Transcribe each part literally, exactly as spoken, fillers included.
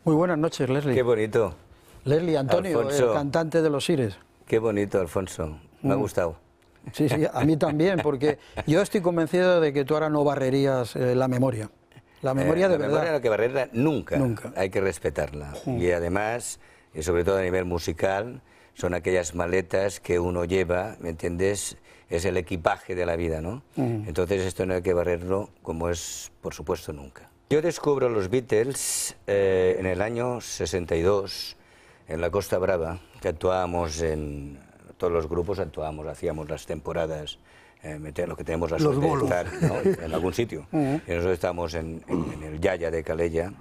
Muy buenas noches, Leslie. Qué bonito. Leslie, Antonio, Alfonso. el cantante de Los Sires. Qué bonito, Alfonso. Me ha gustado. Sí, sí, a mí también, porque yo estoy convencido de que tú ahora no barrerías eh, la memoria. La memoria Eh, de la verdad. memoria no hay que barrerla nunca. Nunca. Hay que respetarla. Mm. Y además, y sobre todo a nivel musical, son aquellas maletas que uno lleva, ¿me entiendes? Es el equipaje de la vida, ¿no? Mm. Entonces esto no hay que barrerlo como es, por supuesto, nunca. Yo descubro los Beatles eh, en el año sesenta y dos, en la Costa Brava, que actuábamos en... Todos los grupos actuábamos, hacíamos las temporadas, eh, meter, lo que tenemos la Los suerte de bolos. estar, ¿no? en algún sitio. Mm. Y nosotros estábamos en, en, en el Yaya de Calella,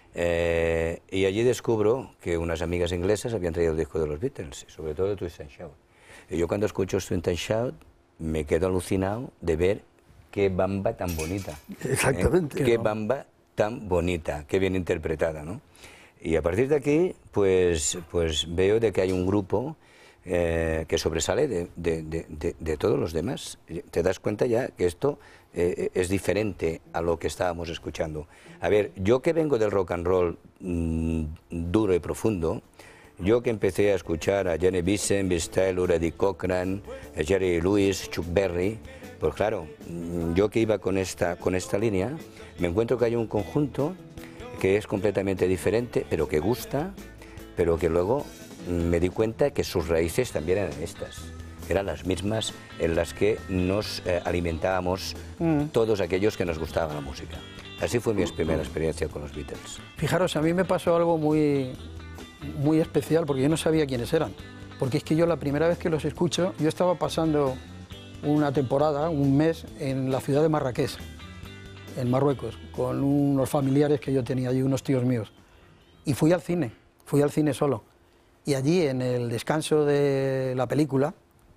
eh, y allí descubro que unas amigas inglesas habían traído el disco de los Beatles, y sobre todo de Twist and Shout. Y yo cuando escucho Twist and Shout me quedo alucinado de ver qué bamba tan bonita. Exactamente. ¿eh? Qué bamba tan bonita, qué bien interpretada, ¿no? Y a partir de aquí, pues, pues veo de que hay un grupo eh, que sobresale de, de, de, de, de todos los demás. Te das cuenta ya que esto eh, es diferente a lo que estábamos escuchando. A ver, yo que vengo del rock and roll mmm, duro y profundo, yo que empecé a escuchar a Jenny Vincent, Bill Taylor, Eddie Cochran, a Jerry Lewis, Chuck Berry, pues claro, yo que iba con esta, con esta línea, me encuentro que hay un conjunto que es completamente diferente, pero que gusta, pero que luego me di cuenta que sus raíces también eran estas. Eran las mismas en las que nos eh, alimentábamos mm. todos aquellos que nos gustaba la música. Así fue mi primera experiencia con los Beatles. Fijaros, a mí me pasó algo muy, muy especial, porque yo no sabía quiénes eran. Porque es que yo la primera vez que los escucho, yo estaba pasando una temporada, un mes, en la ciudad de Marrakech, en Marruecos, con unos familiares que yo tenía allí, unos tíos míos. Y fui al cine, fui al cine solo. Y allí, en el descanso de la película,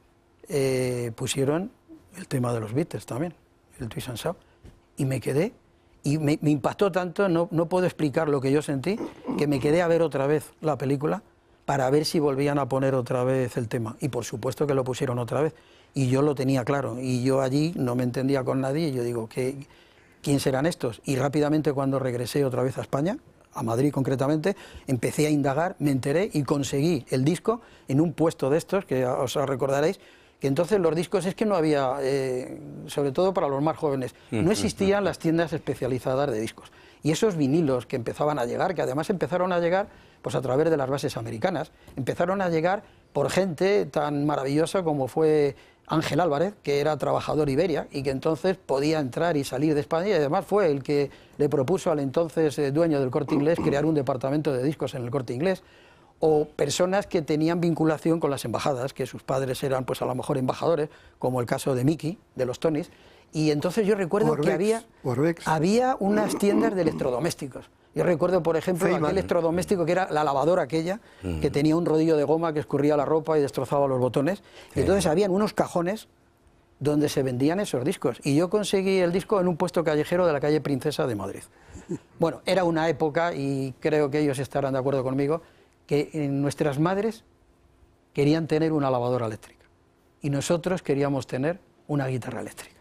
eh, pusieron el tema de los Beatles también, el Twist and Shout. Y me quedé, y me, me impactó tanto, no, no puedo explicar lo que yo sentí, que me quedé a ver otra vez la película para ver si volvían a poner otra vez el tema. Y por supuesto que lo pusieron otra vez. Y yo lo tenía claro. Y yo allí no me entendía con nadie. Y yo digo, ¿qué, ¿quién serán estos? Y rápidamente, cuando regresé otra vez a España, a Madrid concretamente, empecé a indagar, me enteré y conseguí el disco en un puesto de estos, que os recordaréis, que entonces los discos es que no había, eh, sobre todo para los más jóvenes, no existían las tiendas especializadas de discos. Y esos vinilos que empezaban a llegar, que además empezaron a llegar pues a través de las bases americanas, empezaron a llegar por gente tan maravillosa como fue Ángel Álvarez, que era trabajador Iberia y que entonces podía entrar y salir de España, y además fue el que le propuso al entonces eh, dueño del Corte Inglés crear un departamento de discos en el Corte Inglés, o personas que tenían vinculación con las embajadas, que sus padres eran pues a lo mejor embajadores, como el caso de Mickey, de los Tonys, y entonces yo recuerdo Orbex, que había, había unas tiendas de electrodomésticos. Yo recuerdo, por ejemplo, Feynman. aquel electrodoméstico que era la lavadora aquella, mm. que tenía un rodillo de goma que escurría la ropa y destrozaba los botones. Sí. Y entonces habían unos cajones donde se vendían esos discos. Y yo conseguí el disco en un puesto callejero de la calle Princesa de Madrid. Bueno, era una época, y creo que ellos estarán de acuerdo conmigo, que nuestras madres querían tener una lavadora eléctrica. Y nosotros queríamos tener una guitarra eléctrica.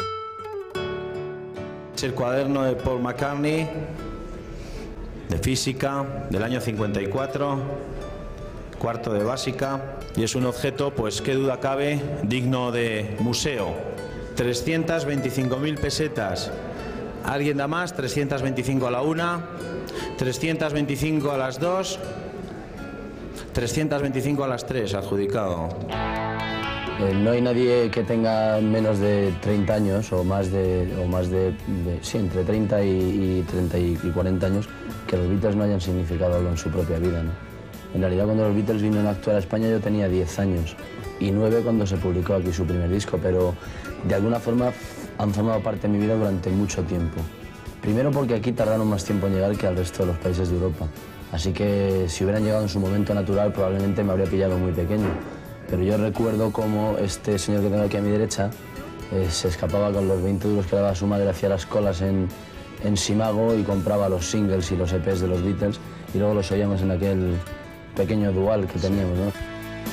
Es el cuaderno de Paul McCartney, de física, del año cincuenta y cuatro, cuarto de básica, y es un objeto, pues qué duda cabe, digno de museo. trescientas veinticinco mil pesetas. ¿Alguien da más? trescientas veinticinco a la una, trescientas veinticinco a las dos, trescientas veinticinco a las tres, adjudicado. Eh, no hay nadie que tenga menos de treinta años o más de, o más de, de sí, entre treinta y, y treinta y cuarenta años, que los Beatles no hayan significado algo en su propia vida, ¿no? En realidad, cuando los Beatles vinieron a actuar a España yo tenía diez años y nueve cuando se publicó aquí su primer disco, pero de alguna forma han formado parte de mi vida durante mucho tiempo. Primero porque aquí tardaron más tiempo en llegar que al resto de los países de Europa, así que si hubieran llegado en su momento natural probablemente me habría pillado muy pequeño. Pero yo recuerdo cómo este señor que tengo aquí a mi derecha eh, se escapaba con los veinte duros que daba su madre hacia las colas en, en Simago y compraba los singles y los E Pes de los Beatles y luego los oíamos en aquel pequeño dual que teníamos, ¿no?